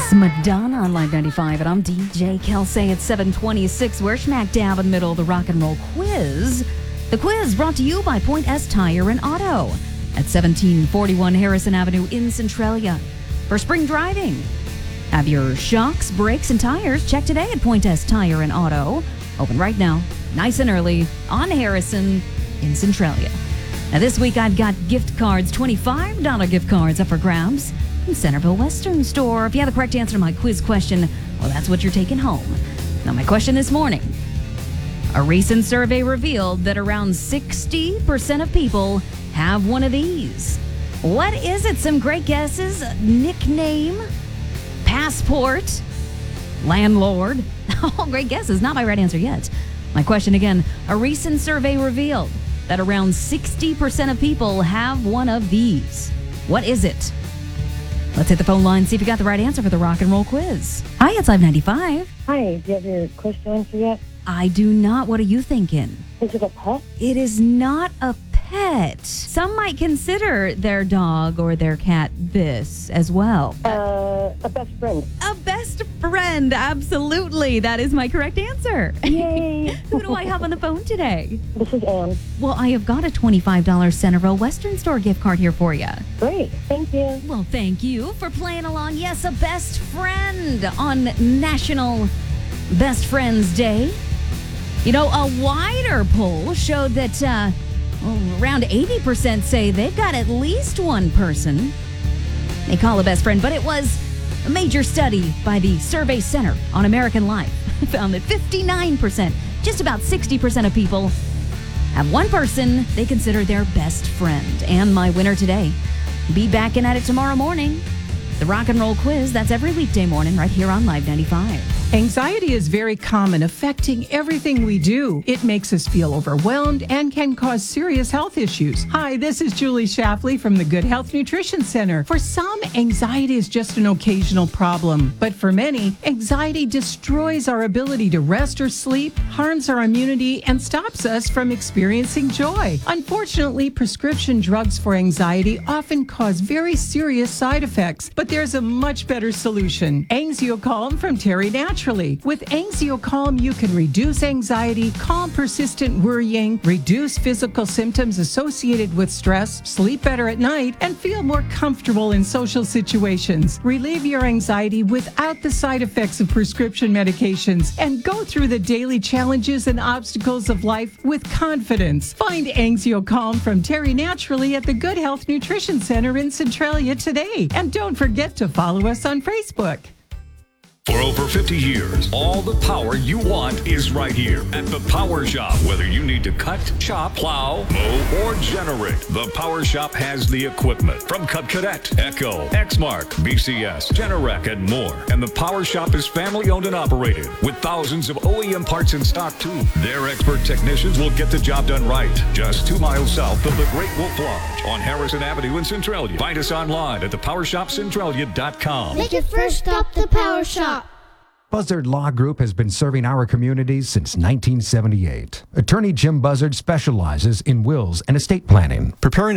It's Madonna on Live 95, and I'm DJ Kelsey at 726. We're smack dab in the middle of the rock and roll quiz. The quiz brought to you by Point S Tire and Auto at 1741 Harrison Avenue in Centralia. For spring driving, have your shocks, brakes, and tires checked today at Point S Tire and Auto. Open right now, nice and early, on Harrison in Centralia. Now this week I've got gift cards, $25 gift cards up for grabs from Centerville Western Store. If you have the correct answer to my quiz question, well, that's what you're taking home. Now my question this morning. A recent survey revealed that around 60% of people have one of these. What is it? Some great guesses. Nickname, passport, landlord. All great guesses. Not my right answer yet. My question again. A recent survey revealed that around 60% of people have one of these. What is it? Let's hit the phone line, see if you got the right answer for the rock and roll quiz. Hi, it's Live 95. Hi, do you have your question answer yet? I do not. What are you thinking? Is it a pet? It is not a pet. Some might consider their dog or their cat this as well. A best friend. A best friend, absolutely. That is my correct answer. Yay. Who do I have on the phone today? This is Anne. Well, I have got a $25 Centerville Western Store gift card here for you. Great, thank you. Well, thank you for playing along. Yes, a best friend on National Best Friends Day. You know, a wider poll showed that around 80% say they've got at least one person they call a best friend, but it was a major study by the Survey Center on American Life found that 59%, just about 60% of people have one person they consider their best friend. And my winner today. Be back in at it tomorrow morning. The Rock and Roll Quiz, that's every weekday morning right here on Live 95. Anxiety is very common, affecting everything we do. It makes us feel overwhelmed and can cause serious health issues. Hi, this is Julie Shafley from the Good Health Nutrition Center. For some, anxiety is just an occasional problem. But for many, anxiety destroys our ability to rest or sleep, harms our immunity, and stops us from experiencing joy. Unfortunately, prescription drugs for anxiety often cause very serious side effects. But there's a much better solution. Anxiocalm from Terry Naturally. With Anxiocalm, you can reduce anxiety, calm persistent worrying, reduce physical symptoms associated with stress, sleep better at night, and feel more comfortable in social situations. Relieve your anxiety without the side effects of prescription medications and go through the daily challenges and obstacles of life with confidence. Find Anxiocalm from Terry Naturally at the Good Health Nutrition Center in Centralia today. And don't forget to follow us on Facebook. For over 50 years, all the power you want is right here at the Power Shop. Whether you need to cut, chop, plow, mow, or generate, the Power Shop has the equipment from Cub Cadet, Echo, Exmark, BCS, Generac, and more. And the Power Shop is family owned and operated with thousands of OEM parts in stock too. Their expert technicians will get the job done right. Just 2 miles south of the Great Wolf Lodge on Harrison Avenue in Centralia. Find us online at thepowershopcentralia.com. Make your first stop the Power Shop. Buzzard Law Group has been serving our communities since 1978. Attorney Jim Buzzard specializes in wills and estate planning. Preparing